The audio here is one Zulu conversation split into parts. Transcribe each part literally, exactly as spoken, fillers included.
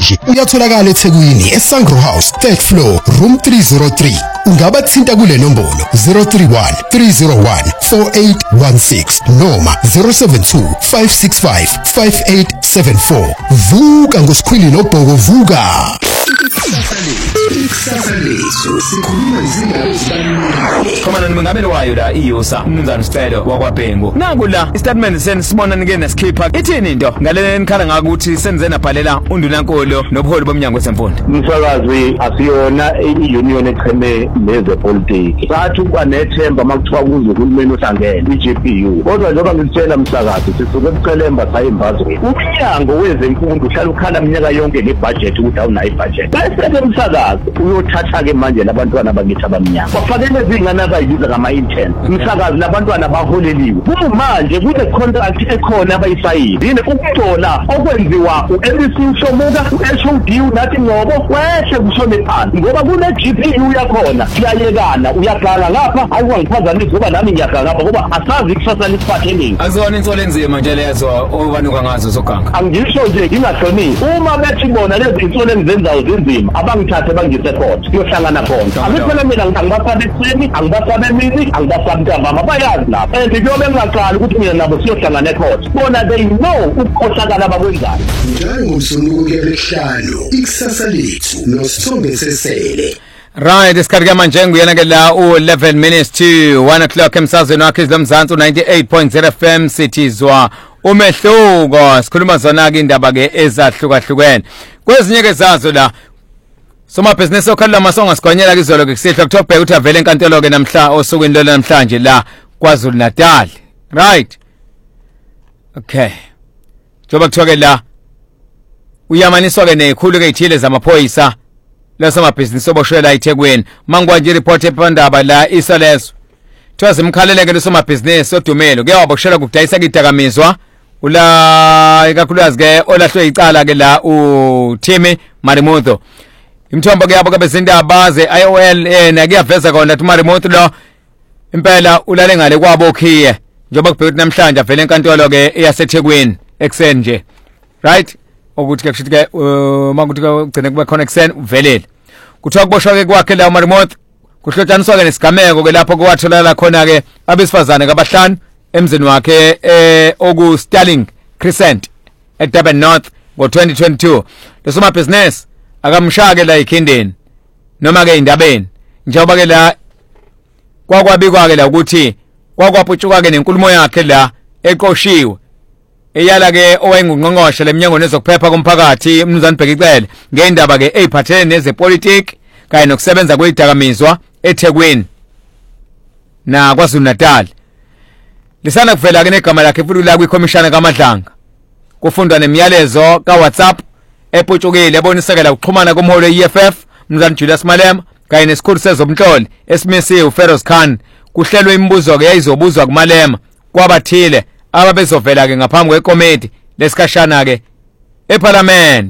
Lounge uyatholakala eThekwini eSangro House third floor room three oh three. Ungabathinta kule nombolo zero three one three oh one four eight one six noma zero seven two five six five five eight seven four. Vuka ngosikhwili nobhoko vuka. Ikusasa lethu sikhuluma izindaba ezibalulekile. Khona nimangabelo wayo la iyosa umnumzana Sicelo wakwaBhengu. Naku la istatement senisibona nike nesikhipha. Ithini into ngalena nikhala ngakuthi senze nabhalela undunankolo nobuholi bomnyango wesemfundo. Umsakazi asiyona iunion echeme nezepolitiki. Sathi kwanethemba makuthiwa kuze uhulumeni ohlangene i-G P U. Kodwa njengoba ngitshela umsakazi sisuke eCelemba sayembazweni. Umnyango wezemfundo uhlala ukhala iminyaka yonke nebudget ukuthi awunayo ibudget. Bese umsakazi uyothatha ke manje labantwana bakithi abamnyama. Bafanele izingane abayibiza ngama intern. Umsakazi labantwana baholeliwe. Kumanje kune contract ekhona abayisayini. Yini ukuthola okwenziwa u-L C Shomuka, u-H O D nathi ngobo wehle kushone phansi. Ngoba kune G P U yakhona siyayekana uyaganga ngapha awuwangiphazamisa ngoba nami ngiyaganga ngapha ngoba asazi ikusasa lisiphatheleni. Akuzona insolo enzima nje lezo obanuka ngazo zoganga. Angisho nje ngingahloniphi. Uma bethi bona lezi insolo engizenzayo zinzima abangithathe bangise court kuyohlangana khona. Akuphela mina ngibafana ekuseni, angibafana emini, angibafana ntambama bayazi lapha. And kuyobe ngaqala ukuthi mina nabo siyohlangana ecourt. Bona they know ukukhohlakala abakwenzayo. Njalo ngomsombuluko kuyabehlalo ikusasa lethu noSithombe Sesele. Right, isikhathi manje nguyena ke la u eleven minutes to one o'clock emsazweni wakhe izlomzansi ninety-eight point zero F M sithizwa umehluko sikhuluma zona ke indaba ke ezahlukahlukene kwezinye ke zazo la soma business okhala masonga sigonyela ke izolo ke kusihla kuthobe uthi avele enkantolo ke namhla osukwini lo namhlanje la kwaZulu Natal. Right, okay, njoba kuthiwa ke la uyamaniswa ke nekhulu ke ithile zamaphoyisa lasema business oboshwela eThekwini mangwanje report ephanda la isaleso twazi mkhaleleke lesoma business odumelo ke waboshwela kudayisa idakamizwa ula ikakhulukazi ke olahlwe icala ke la uThimi Marimutho imthombo ke yabo ke bezindaba ze I O L ena kuyaveza kona ukuthi Marimutho lo impela ulale ngale kwabo khiye njengoba kubhekwe namhlanje avele enkantolo ke eyaseThekwini ekseni nje. Right, ukuthi ke kushithi ke makuthi ugcine kube khona ekseni uvelele kuthiwa kuboshwa ke kwakhe la Marimutho kuhlotshaniswa ke nesigameko ke lapho kwatholakala khona ke abesifazane kabahlanu emzini wakhe eh oku Sterling Crescent eDurban North ngo twenty twenty-two. Lesoma business akamshake la eKhindeni noma ke indabeni njengoba ke la kwakwabikwa ke la ukuthi kwakwaputshuka ke nenkulumo yakhe la eqoshiwe eyala ke owayengungqongqoshe leminyango nezokuphepha komphakathi umnumzane Bhekicele ngeindaba ke eziphathelene nezepolitiki kanye nokusebenza kwezidakamizwa eThekwini na kwaZulu Natal. Lisana kuvela ke negama lakhe futhi la kwiCommissioner kaMadlanga kufundwa nemiyalezo kaWhatsApp eputshukile ebonisekela ukuxhumana komholo we-E F F umnumzane Julius Malema kanye nesikhulu sezomhloli esimisiwe uFeroz Khan kuhlelwe imibuzo ke yayizobuzwa kuMalema kwabathile ababezovela ke ngaphambi kwekomiti lesikhashana ke eParliament.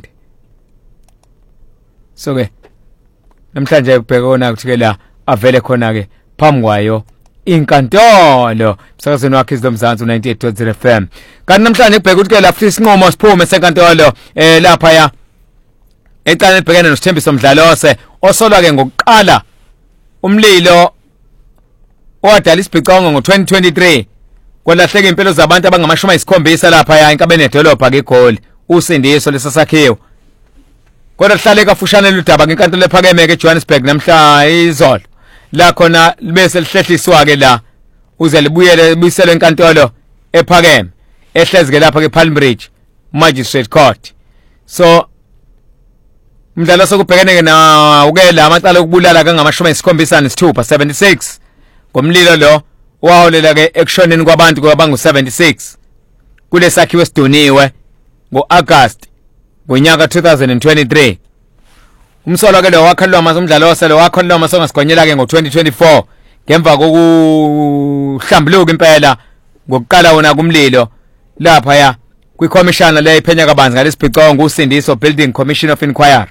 So ke namhlanje kubhekona ukuthi ke la avele khona ke phambi kwayo inkantolo msakazweni wakhe izlomzansi ninety-eight point zero F M. Kanti namhlanje kubheka ukuthi ke la futhi isinqumo siphume senkantolo eh lapha ya ecala ebhekene noSithembiso Mdlalose osolwa ke ngokuqala umlilo owadala isibhicongo ngo twenty twenty-three kwalahleka impilo zabantu abangamashumi ayisikhombisa lapha ya enkabeni edolobha ke eGoli usindiso lesasakhiwo kodwa hlale kafushane ludaba ngenkantolo ephakeme ke Johannesburg namhla izolo la khona bese lihlehliswa ke la uze libuyele libuyiselwe enkantolo ephakeme ehlezi ke lapha ke Palm Bridge Magistrate Court. So Mdlalose kubhekene ke na uke la amacala okubulala kangamashumi ayisikhombisa nesithupha seventy-six ngomlilo lo waholela ke ekushoneni kwabantu kwabangu seventy-six kulesakhiwo esidoniwe ngoAugust ngonyaka two thousand twenty-three. Umsolo ke lo wakhalwa amazo Mdlalose lo wakhalwa amazo ngasigonyela ke ngo twenty twenty-four ngemva kokuhlambuluka impela ngokuqala wona kumlilo lapha ya kwiCommissioner le iphenya kabanzi ngalesibhicongo usindiso Building Commission of Inquiry.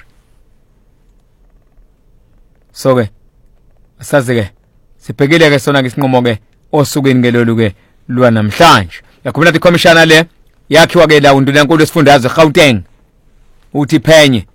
So ke asazi ke sibhekile ke sona ngesinqumo ke osukwini ngelolu ke lwa namhlanje yakhuluma iCommissioner le yakhiwa ke la undunankulu wesifundazwe eGauteng uthi phenye